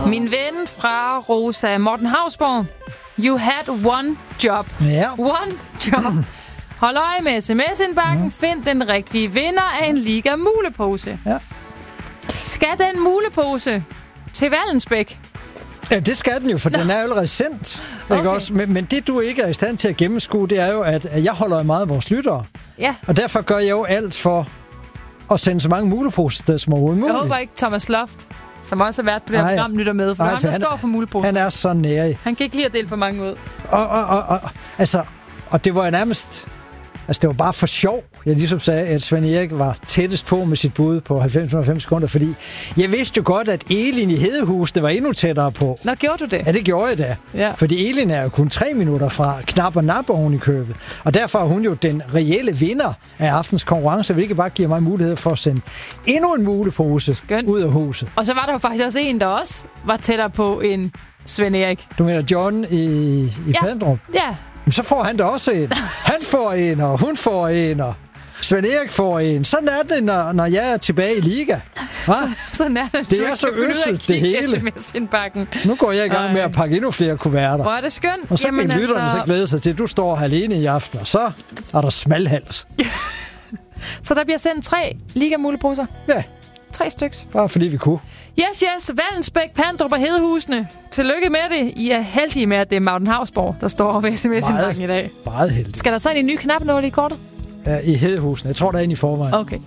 Min ven fra Rosa Morten Hausborg. You had one job. Ja. One job. Hold øje med sms-indbakken. Find den rigtige vinder af en Liga mulepose. Ja. Skal den mulepose til Vallensbæk? Ja, det skal den jo, for den er allerede sendt. Okay. Ikke også? Men det, du ikke er i stand til at gennemskue, det er jo, at jeg holder meget af vores lyttere. Ja. Og derfor gør jeg jo alt for at sende så mange muleposer som overhovedet muligt. Jeg håber ikke Thomas Loft, som også har været på det her program, lytter med, for han står for muleposer. Han er så nærig. Han kan ikke lide at dele for mange ud. Og det var jo nærmest... Altså, det var bare for sjov. Jeg ligesom sagde, at Svend Erik var tættest på med sit bud på 90 sekunder, fordi jeg vidste jo godt, at Elin i Hedehusene var endnu tættere på. Nå, gjorde du det? Ja, det gjorde jeg da. Ja. Fordi Elin er jo kun 3 minutter fra knap og nap oven i købet. Og derfor er hun jo den reelle vinder af aftens konkurrence, hvilket bare giver mig mulighed for at sende endnu en mulepose ud af huset. Og så var der jo faktisk også en, der også var tættere på en Svend Erik. Du mener John i Pandrup? Ja. Så får han da også en. Han får en, og hun får en, og Svend Erik får en. Sådan er det, når jeg er tilbage i Liga. Sådan er det. Det er så øsselt, det hele. Nu går jeg i gang med at pakke endnu flere kuverter. Hvor er det skønt. Og så kan lytterne så glæde sig til, at du står alene i aften, og så er der smalhals. Så der bliver sendt 3 Liga-muleposer? Ja. 3 styks. Bare fordi vi kunne. Yes. Vallensbæk, Pandrup og Hedehusene. Tillykke med det. I er heldige med, at det er Morten Hausborg, der står over ved sms-indbakken i dag. Meget heldig. Skal der så en ny knapnål i kortet? Ja, i Hedehusene. Jeg tror, der er en i forvejen. Okay.